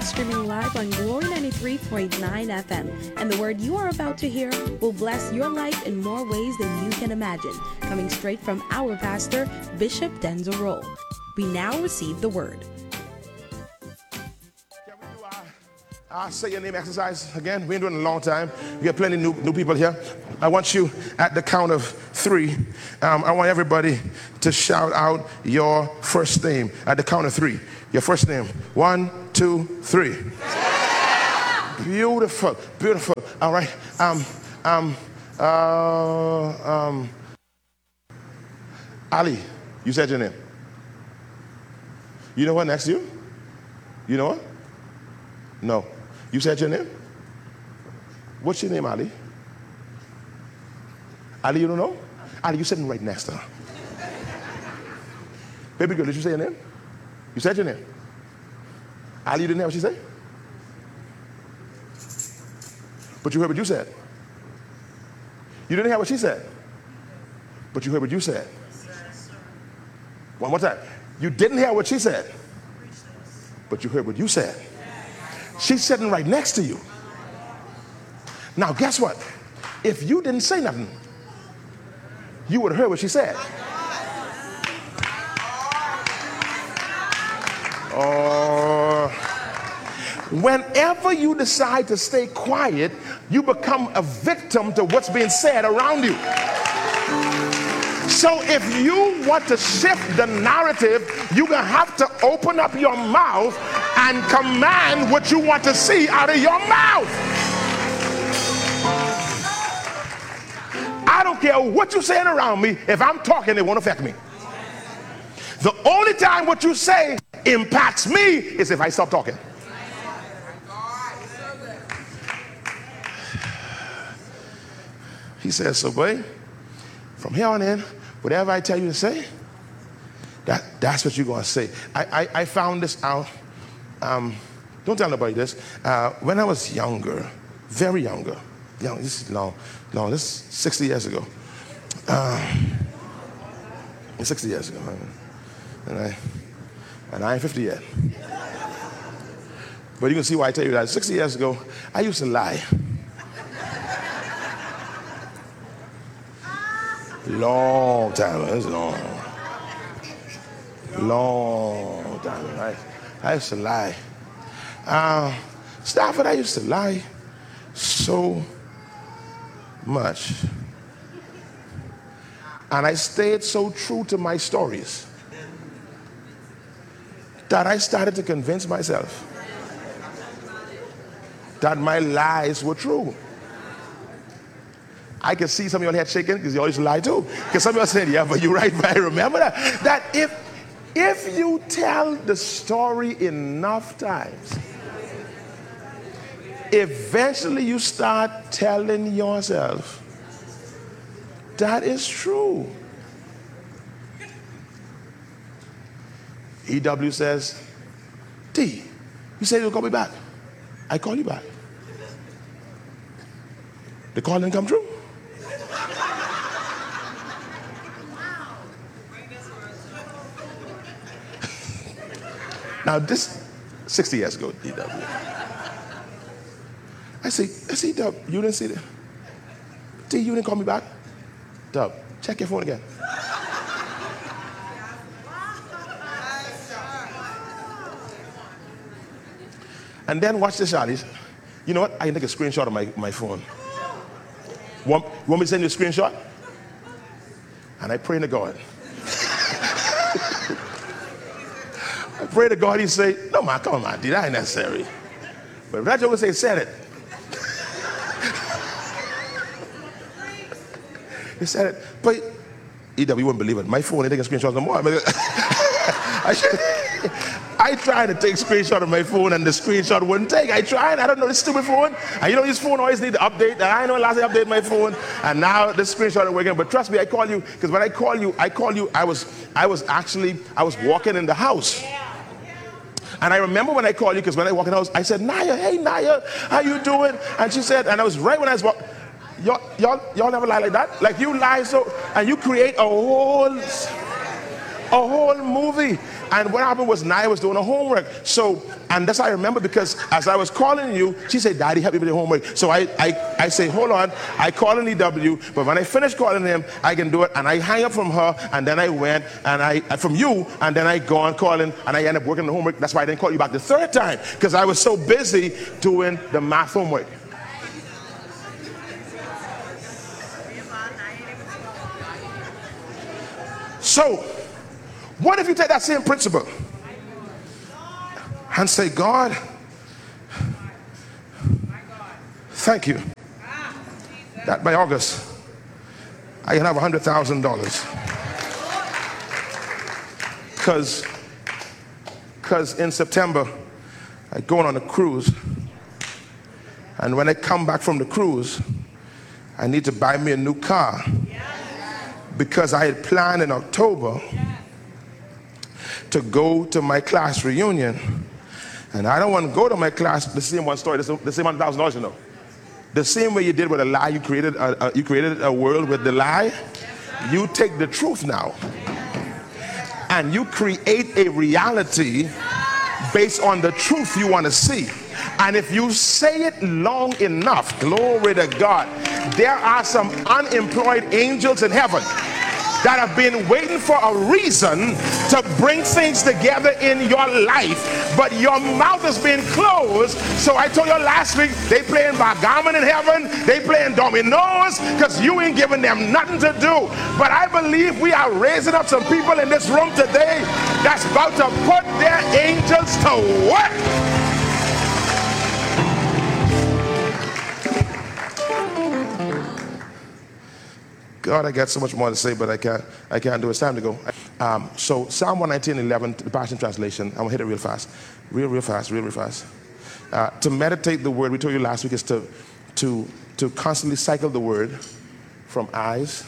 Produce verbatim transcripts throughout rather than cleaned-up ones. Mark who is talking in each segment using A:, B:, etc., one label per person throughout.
A: broadcast streaming live on Glory ninety-three point nine F M. And the word you are about to hear will bless your life in more ways than you can imagine. Coming straight from our pastor, Bishop Denzel Rolle. We now receive the word.
B: Can we do our, our say your name exercise again? We ain't doing it in a long time. We have plenty of new, new people here. I want you at the count of three. Um, I want everybody to shout out your first name at the count of three. Your first name. One, two, three. Yeah. Beautiful, beautiful. All right. Um, um, uh, um, Ali, you said your name. You know what next to you? You know what? No. You said your name? What's your name, Ali? Ali, you don't know? Ali, you're sitting right next to her. Baby girl, did you say your name? You said your name. Ali, you didn't hear what she said? But you heard what you said. You didn't hear what she said. But you heard what you said. One more time. You didn't hear what she said. But you heard what you said. She's sitting right next to you. Now, guess what? If you didn't say nothing, you would have heard what she said. Oh, whenever you decide to stay quiet, you become a victim to what's being said around you. So if you want to shift the narrative, you're going to have to open up your mouth and command what you want to see out of your mouth. I don't care what you're saying around me. If I'm talking, it won't affect me. The only time what you say impacts me is if I stop talking. He says, so boy, from here on in, whatever I tell you to say, that, that's what you're going to say. I, I, I found this out. Um, don't tell nobody this. Uh, when I was younger, very younger, young, this is long, long, this is sixty years ago. Um, sixty years ago. And I, and I ain't fifty yet. But you can see why I tell you that. sixty years ago, I used to lie. Long time. It's long. Long time. Right? I used to lie. Uh, Stafford, I used to lie so much. And I stayed so true to my stories that I started to convince myself that my lies were true. I can see some of your head shaking because you always lie too. Because some of you are saying, yeah, but you're right, but I remember that. That if, if you tell the story enough times, eventually you start telling yourself, that is true. E W says, T, you said you'll call me back. I call you back. The call didn't come true. Now this, sixty years ago, E W. I say, I see, Dub, you didn't see that. T, you didn't call me back. Dub, check your phone again. And then watch this, Charlie. You know what? I can take a screenshot of my, my phone. Want, want me to send you a screenshot? And I pray to God. I pray to God, he say, no, man, come on, man, that ain't necessary. But if that joker say, said it. He said it. But E W, you wouldn't believe it. My phone ain't taking screenshots no more. I, should, I tried to take a screenshot of my phone and the screenshot wouldn't take. I tried. I don't know this stupid phone. And you know this phone always need to update. And I know last I updated my phone. And now this screenshot is working. But trust me, I call you because when I call you, I call you. I was, I was actually, I was walking in the house. And I remember when I called you because when I walked in the house, I said, Naya, hey Naya, how you doing? And she said, and I was right when I was walking. Y'all, y'all, y'all never lie like that. Like you lie so, and you create a whole. A whole movie. And what happened was Naya was doing her homework. So, and that's how I remember, because as I was calling you, she said, Daddy, help me with your homework. So I, I, I say, hold on. I call an E W, but when I finish calling him, I can do it. And I hang up from her, and then I went, and I, from you, and then I go on calling, and I end up working the homework. That's why I didn't call you back the third time, because I was so busy doing the math homework. So, what if you take that same principle and say, God, thank you that by August I can have one hundred thousand dollars. Because because in September I go on a cruise, and when I come back from the cruise, I need to buy me a new car. Because I had planned in October to go to my class reunion, and I don't want to go to my class. The same one story, the same, the same one thousand dollars, you know. The same way you did with a lie, you created a, a, you created a world with the lie. You take the truth now, and you create a reality based on the truth you want to see. And if you say it long enough, glory to God, there are some unemployed angels in heaven that have been waiting for a reason to bring things together in your life, but your mouth has been closed. So I told you last week, they playing backgammon in heaven, they playing dominoes, because you ain't giving them nothing to do. But I believe we are raising up some people in this room today that's about to put their angels to work. God, I got so much more to say, but I can't, I can't do it. It's time to go. Um, so Psalm one nineteen, eleven, the Passion Translation. I'm going to hit it real fast. Real, real fast, real, real fast. Uh, to meditate the word, we told you last week, is to, to, to constantly cycle the word from eyes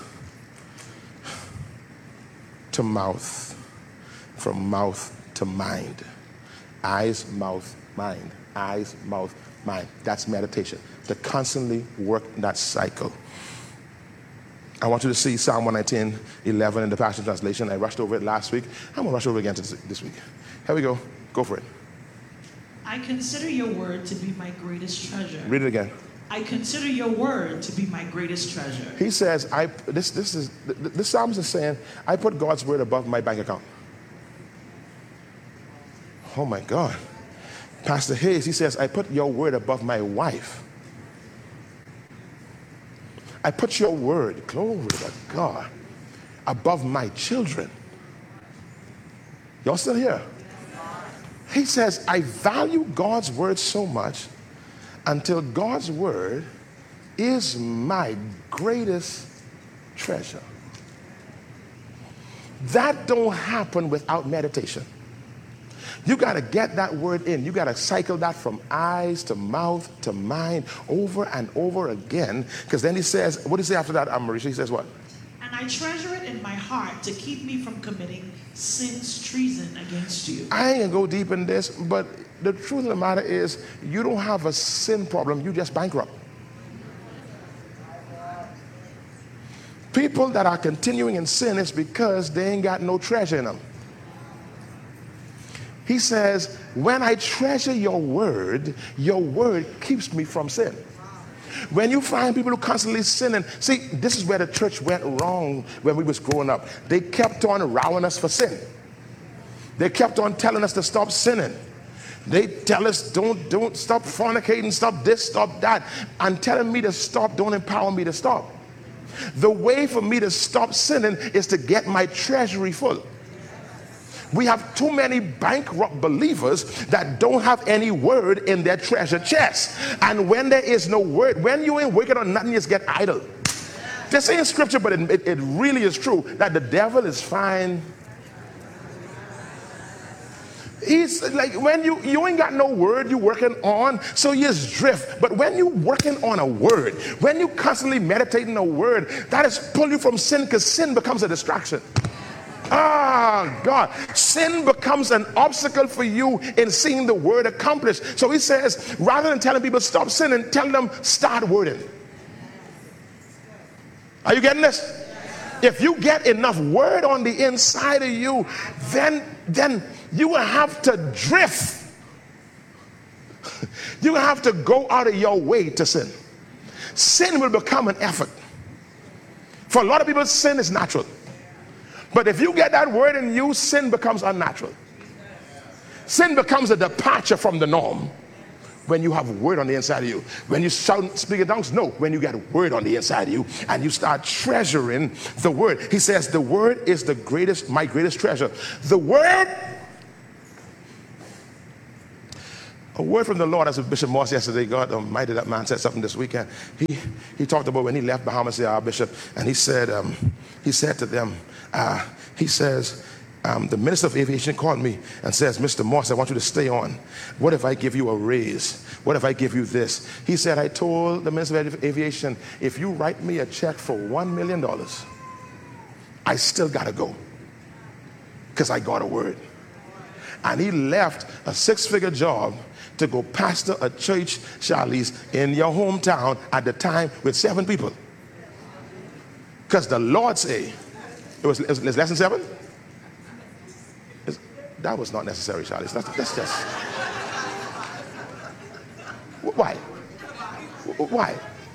B: to mouth, from mouth to mind. Eyes, mouth, mind. Eyes, mouth, mind. That's meditation. To constantly work that cycle. I want you to see Psalm one nineteen, eleven in the Passion Translation. I rushed over it last week. I'm going to rush over again this week. Here we go. Go for it.
C: I consider your word to be my greatest treasure.
B: Read it again.
C: I consider your word to be my greatest treasure.
B: He says, I, this, this, is, this psalmist is saying, I put God's word above my bank account. Oh my God. Pastor Hayes, he says, I put your word above my wife. I put your word, glory to God, above my children. Y'all still here? He says, I value God's word so much until God's word is my greatest treasure. That don't happen without meditation. You got to get that word in. You got to cycle that from eyes to mouth to mind over and over again. Because then he says, what does he say after that, Marisha? He says what?
C: And I treasure it in my heart to keep me from committing sin's treason against you.
B: I ain't going to go deep in this, but the truth of the matter is you don't have a sin problem. You just bankrupt. People that are continuing in sin is because they ain't got no treasure in them. He says, when I treasure your word, your word keeps me from sin. When you find people who constantly sinning, see, this is where the church went wrong when we was growing up. They kept on rowing us for sin. They kept on telling us to stop sinning. They tell us, don't, don't stop fornicating, stop this, stop that. And telling me to stop don't empower me to stop. The way for me to stop sinning is to get my treasury full. We have too many bankrupt believers that don't have any word in their treasure chest. And when there is no word, when you ain't working on nothing, you just get idle. This ain't scripture, but it, it, it really is true that the devil is fine. He's like, when you, you ain't got no word you working on, so you just drift. But when you working on a word, when you constantly meditating a word, that is pull you from sin, because sin becomes a distraction. Ah, God. Sin becomes an obstacle for you in seeing the word accomplished. So he says, rather than telling people stop sinning, tell them start wording. Are you getting this? If you get enough word on the inside of you, then, then you will have to drift. You will have to go out of your way to sin. Sin will become an effort. For a lot of people, sin is natural. But if you get that word in you, sin becomes unnatural. Sin becomes a departure from the norm when you have word on the inside of you. When you shout, speak in tongues, no. When you get word on the inside of you and you start treasuring the word. He says the word is the greatest, my greatest treasure. The word, a word from the Lord, as Bishop Moss yesterday, God Almighty, that man said something this weekend. He he talked about when he left Bahamas, our bishop, and he said, um, he said to them, uh, he says, Um, the minister of aviation called me and says, Mister Moss, I want you to stay on. What if I give you a raise? What if I give you this? He said, I told the minister of aviation, if you write me a check for one million dollars, I still got to go because I got a word. And he left a six-figure job to go pastor a church, Charlize, in your hometown at the time with seven people. Because the Lord say, it was, it was less than seven? That was not necessary, Charlie. That's, that's just. Why? Why?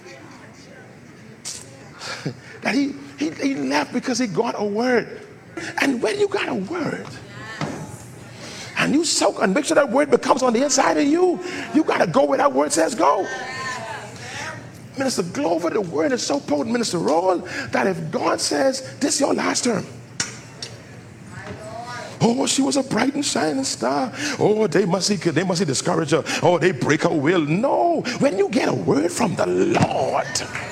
B: That he, he he left because he got a word. And when you got a word, and you soak and make sure that word becomes on the inside of you, you got to go where that word says go. Minister Glover, the word is so potent, Minister Roll, that if God says, this is your last term. Oh, she was a bright and shining star. Oh, they must see, they must see discourage her. Oh, they break her will. No, when you get a word from the Lord.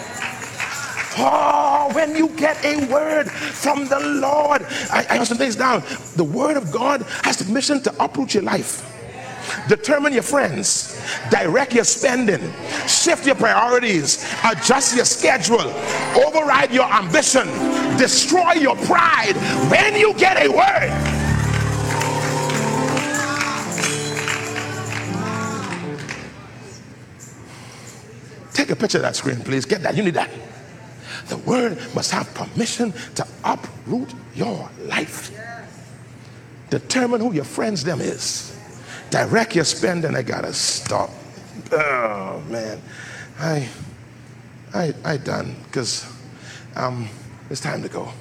B: Oh, when you get a word from the Lord. I, I have some things down. The word of God has the mission to uproot your life. Determine your friends. Direct your spending. Shift your priorities. Adjust your schedule. Override your ambition. Destroy your pride. When you get a word. Take a picture of that screen, please. Get that. You need that. The word must have permission to uproot your life. Determine who your friends them is. Direct your spending. I gotta stop. Oh man, I, I, I done because um, it's time to go.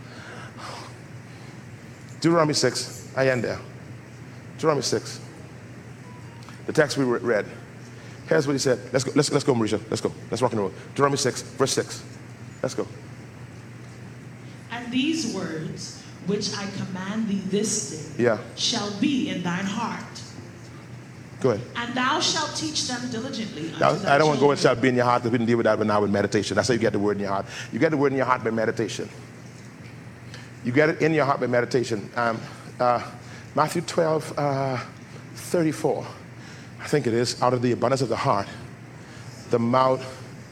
B: Deuteronomy six. I end there. Deuteronomy six. The text we read. Here's what he said. Let's go, let's, let's go, Marisha. Let's go. Let's rock and roll. Deuteronomy six, verse six. Let's go.
C: And these words, which I command thee this day,
B: yeah.
C: shall be in thine heart.
B: Go ahead.
C: And thou shalt teach them diligently.
B: Now, I don't want to go and shall be in your heart because we didn't deal with that but now with meditation. That's how you get the word in your heart. You get the word in your heart by meditation. You get it in your heart by meditation. Um, uh, Matthew twelve, uh, thirty-four. I think it is, out of the abundance of the heart, the mouth.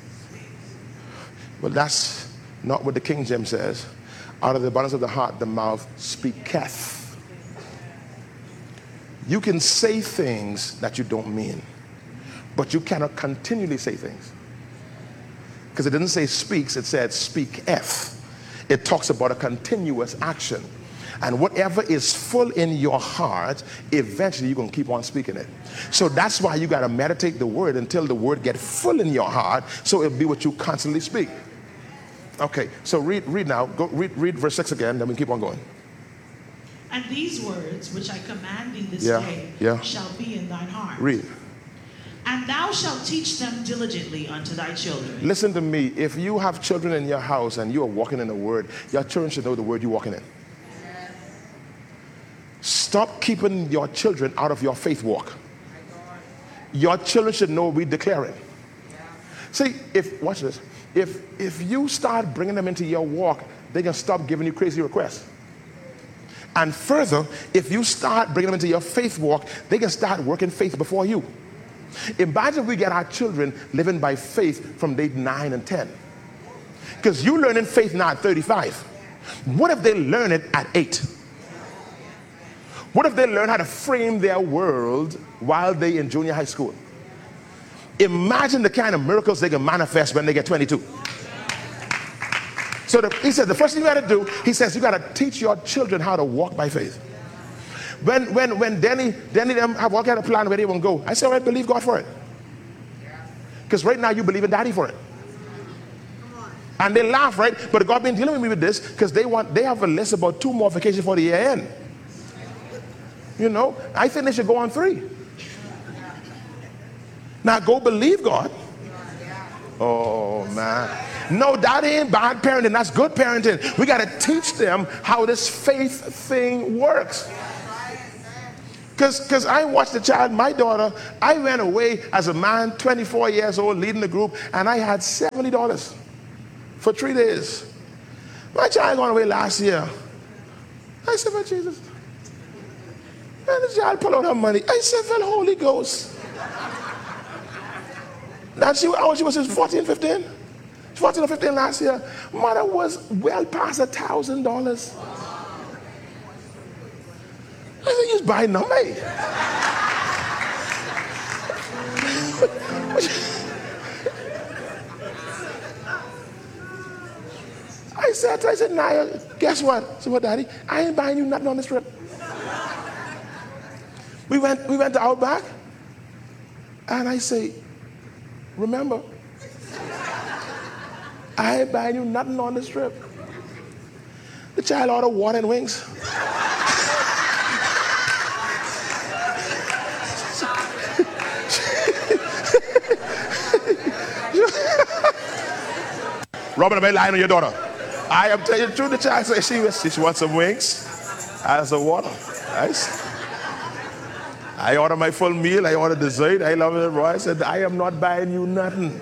B: Well, that's not what the King James says. Out of the abundance of the heart, the mouth speaketh. You can say things that you don't mean, but you cannot continually say things. Because it didn't say speaks, it said speaketh. It talks about a continuous action. And whatever is full in your heart, eventually you're going to keep on speaking it. So that's why you got to meditate the word until the word gets full in your heart, so it'll be what you constantly speak. Okay, so read read now. Go read, read verse six again, then we keep on going.
C: And these words which I command thee this
B: yeah,
C: day
B: yeah.
C: shall be in thine heart.
B: Read.
C: And thou shalt teach them diligently unto thy children.
B: Listen to me. If you have children in your house and you are walking in the word, your children should know the word you're walking in. Stop keeping your children out of your faith walk. Your children should know we declaring. See, if watch this. If if you start bringing them into your walk, they can stop giving you crazy requests. And further, if you start bringing them into your faith walk, they can start working faith before you. Imagine if we get our children living by faith from day nine and ten. Because you learning faith now at thirty-five. What if they learn it at eight? What if they learn how to frame their world while they're in junior high school? Imagine the kind of miracles they can manifest when they get twenty-two. So the, he said the first thing you got to do, he says you got to teach your children how to walk by faith. When when when Danny Danny them have all kind of plan where they won't go, I said, all right, believe God for it. Because right now you believe in Daddy for it. And they laugh, right? But God been dealing with me with this because they want they have a list about two more vacations for the year end. You know, I think they should go on three. Now go believe God. Oh man. No, that ain't bad parenting. That's good parenting. We got to teach them how this faith thing works. Because because I watched the child, my daughter, I ran away as a man, twenty-four years old, leading the group, and I had seventy dollars for three days. My child went away last year. I said, well, Jesus. And the child pulled out her money. I said, well, Holy Ghost. Now she, how old she was, she was fourteen, fifteen? fourteen or fifteen last year. Mother was well past a thousand dollars. I said, you buy no me. I said, I said, Naya, guess what? I said, what, Daddy? I ain't buying you nothing on this trip. We went, we went to Outback, and I say, remember, I ain't buying you nothing on this trip. The child ordered water and wings. Robin, am I lying on your daughter? I am telling you the truth. The child said she, was, she wants some wings. I some water. Nice. I ordered my full meal. I ordered dessert. I love it. I said, I am not buying you nothing.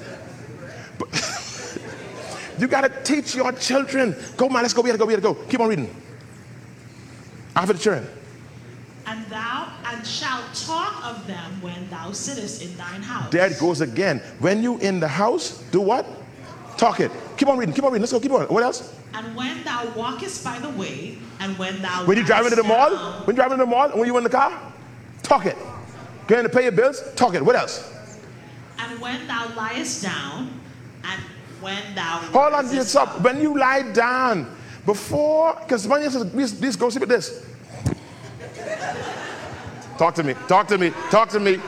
B: But you got to teach your children. Go, man, let's go. We got to go. We got to go. Keep on reading. After the children.
C: And thou and shalt talk of them when thou sittest in thine house.
B: There it goes again. When you in the house, do what? Talk it. Keep on reading. Keep on reading. Let's go. Keep on. What else?
C: And when thou walkest by the way, and when thou
B: when you driving to the mall,
C: down,
B: when you driving to the mall, when you in the car, talk it. Going to pay your bills, talk it. What else?
C: And when thou liest down, and when thou
B: hold on to yourself. When you lie down, before, because when you says, please go sleep with this. Talk to me. Talk to me. Talk to me.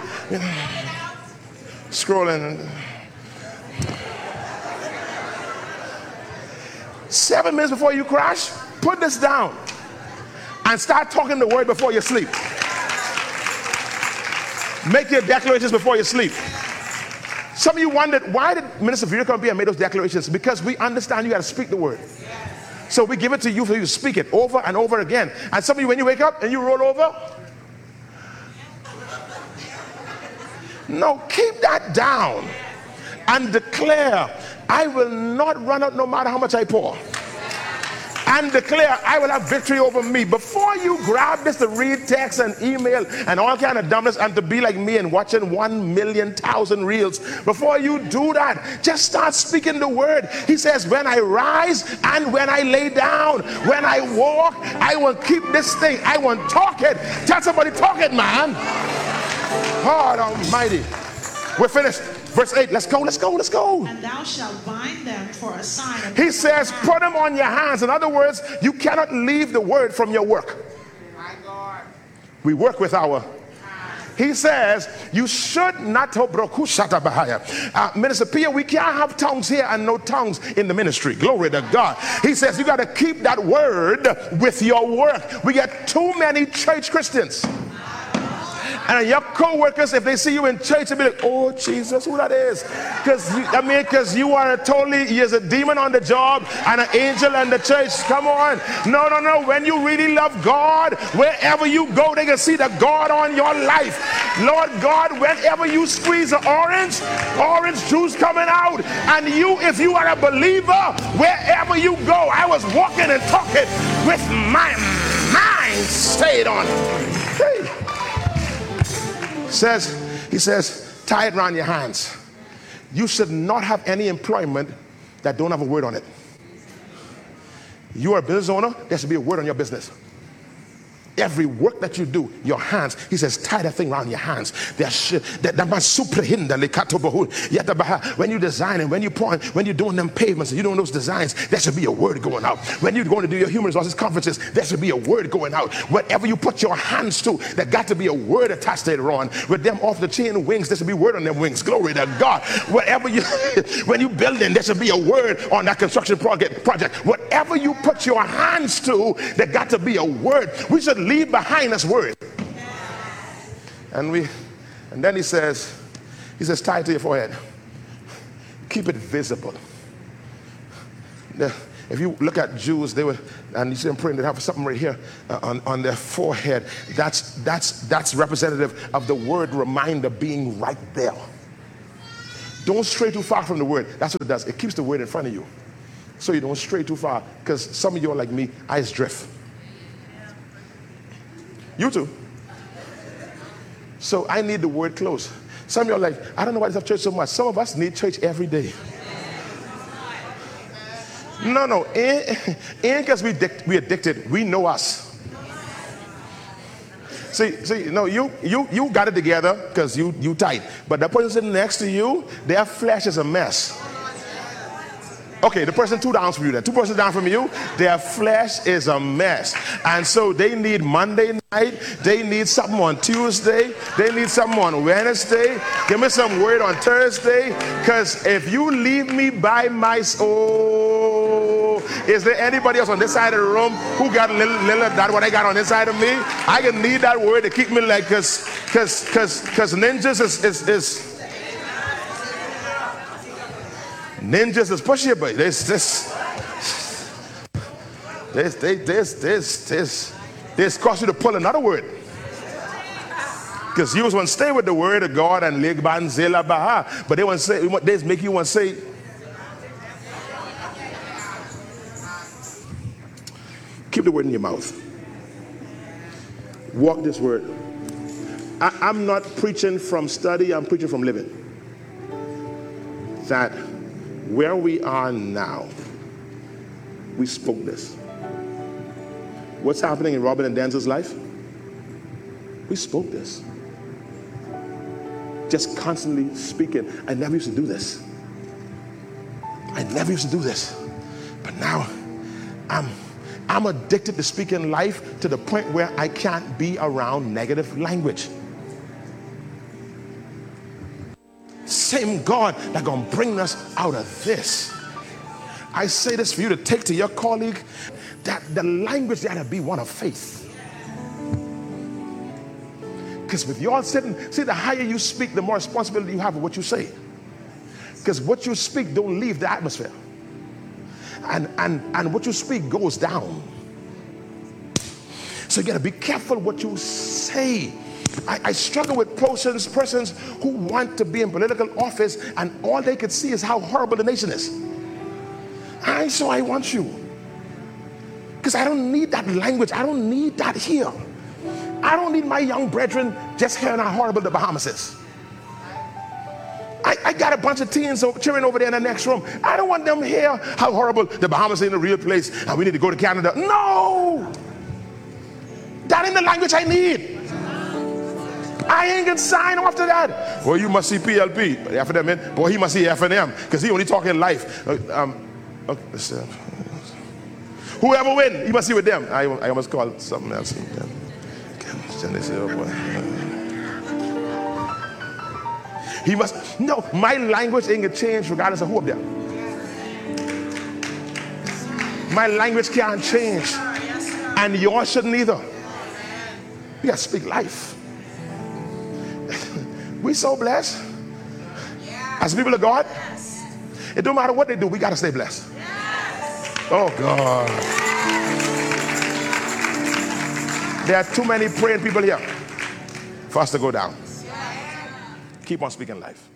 B: Scrolling. Seven minutes before you crash, put this down and start talking the word before you sleep. Make your declarations before you sleep. Some of you wondered, why did Minister Vera come here and make those declarations? Because we understand you got to speak the word. So we give it to you for you to speak it over and over again. And some of you, when you wake up and you roll over, no, keep that down and declare, I will not run out no matter how much I pour. And declare, I will have victory over me. Before you grab this to read text and email and all kind of dumbness and to be like me and watching one million thousand reels, before you do that, just start speaking the word. He says, when I rise and when I lay down, when I walk, I will keep this thing. I will talk it. Tell somebody, talk it, man. God Almighty. We're finished. Verse eight, let's go, let's go, let's go.
C: And thou shalt bind them for a sign.
B: He says, put them on your hands. In other words, you cannot leave the word from your work. My God. We work with our. He says, you should not. Uh, Minister Pia, we can't have tongues here and no tongues in the ministry. Glory to God. He says, you got to keep that word with your work. We get too many church Christians. And your co-workers, if they see you in church, they'll be like, oh, Jesus, who that is? Because, I mean, because you are a totally, you're a demon on the job and an angel in the church. Come on. No, no, no. When you really love God, wherever you go, they can see the God on your life. Lord God, whenever you squeeze an orange, orange juice coming out. And you, if you are a believer, wherever you go, I was walking and talking with my mind stayed on. Hey. Says, he says, tie it around your hands. You should not have any employment that don't have a word on it. You are a business owner, there should be a word on your business. every work that you do, your hands, he says, tie that thing around your hands. When you design and when you point, when you're doing them pavements and you're doing those designs, there should be a word going out. When you're going to do your human resources conferences, there should be a word going out. Whatever you put your hands to, there got to be a word attached later on. With them off the chain wings, there should be word on them wings. Glory to God. Whatever you, when you building, there should be a word on that construction project. Project. Whatever you put your hands to, there got to be a word. We should leave behind us word. And we, and then he says, he says, tie it to your forehead. Keep it visible. The, if you look at Jews, they were, and you see them praying, they have something right here uh, on, on their forehead. That's, that's, that's representative of the word reminder being right there. Don't stray too far from the word. That's what it does. It keeps the word in front of you. So you don't stray too far. Because some of you are like me, eyes drift. You too. So I need the word close. Some of you are like, I don't know why I have church so much. Some of us need church every day. No, no, ain't because we we addicted. We know us. See, see, no, you you you got it together because you you tight. But the person sitting next to you, their flesh is a mess. Okay, the person two down from you, then two persons down from you, their flesh is a mess, and so they need Monday night. They need something on Tuesday. They need something on Wednesday. Give me some word on Thursday, because if you leave me by my oh, is there anybody else on this side of the room who got a little, little that what I got on this side of me? I can need that word to keep me like, because because because because ninjas is is. is Ninjas is pushy, but this, this, this, this, this, this, this, this cost you to pull another word. Because you was want to stay with the word of God and legban zela baha, but they want to say, they make you want to say. Keep the word in your mouth. Walk this word. I, I'm not preaching from study, I'm preaching from living. That where we are now, we spoke this. What's happening in Robin and Denzel's life? We spoke this. Just constantly speaking. I never used to do this. I never used to do this. But now, I'm, I'm addicted to speaking life to the point where I can't be around negative language. Same God that's going to bring us out of this. I say this for you to take to your colleague, that the language got to be one of faith. Because with you all sitting, see, the higher you speak, the more responsibility you have of what you say. Because what you speak don't leave the atmosphere. And, and, and what you speak goes down. So you got to be careful what you say. I, I struggle with persons, persons who want to be in political office and all they can see is how horrible the nation is. And so I want you. Because I don't need that language. I don't need that here. I don't need my young brethren just hearing how horrible the Bahamas is. I, I got a bunch of teens cheering over there in the next room. I don't want them to hear how horrible the Bahamas is in a real place and we need to go to Canada. No! That ain't the language I need. I ain't gonna sign off to that. Well, you must see P L P. After that, man, boy, he must see F N M because he only talking life. Uh, um, okay, uh, whoever win, he must see with them. I, I almost call something else. He must, no, my language ain't gonna change regardless of who up there. My language can't change. And yours shouldn't either. You gotta speak life. We so blessed. As people of God, it don't matter what they do, we gotta stay blessed. Oh God. There are too many praying people here for us to go down. Keep on speaking life.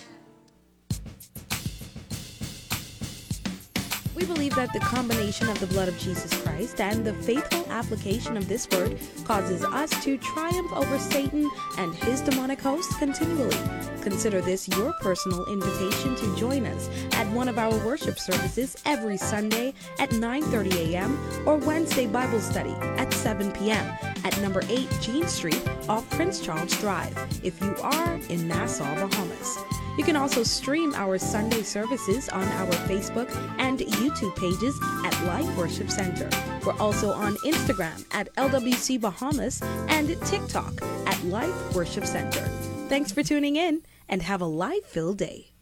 A: We believe that the combination of the blood of Jesus Christ and the faithful application of this word causes us to triumph over Satan and his demonic hosts continually. Consider this your personal invitation to join us at one of our worship services every Sunday at nine thirty a.m. or Wednesday Bible study at seven p.m. at number eight Jean Street off Prince Charles Drive if you are in Nassau, Bahamas. You can also stream our Sunday services on our Facebook and YouTube pages at Life Worship Center. We're also on Instagram at L W C Bahamas and TikTok at Life Worship Center. Thanks for tuning in and have a life-filled day.